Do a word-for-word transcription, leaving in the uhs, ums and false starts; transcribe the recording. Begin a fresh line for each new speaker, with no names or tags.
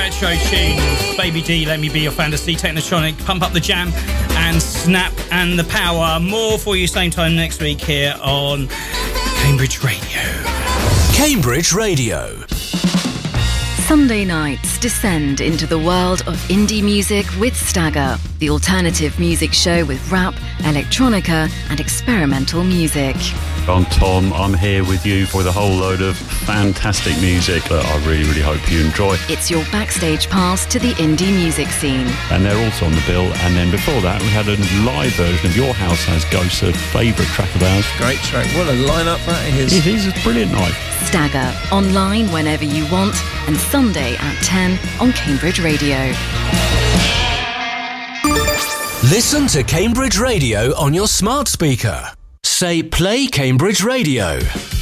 retro tunes. Baby D, Let Me Be Your Fantasy, Technotronic, Pump Up the Jam, and Snap and the Power. More for you same time next week here on Cambridge Radio.
Cambridge Radio.
Sunday nights descend into the world of indie music with Stagger, the alternative music show with rap, electronica and experimental music.
I'm Tom, I'm here with you for the whole load of fantastic music that I really, really hope you enjoy.
It's your backstage pass to the indie music scene.
And they're also on the bill, and then before that we had a live version of Your House Has Ghosts, a favourite track of ours.
Great track, what a line-up that is.
It is a brilliant night.
Stagger, online whenever you want, and Sunday at ten on Cambridge Radio.
Listen to Cambridge Radio on your smart speaker. Say Play Cambridge Radio.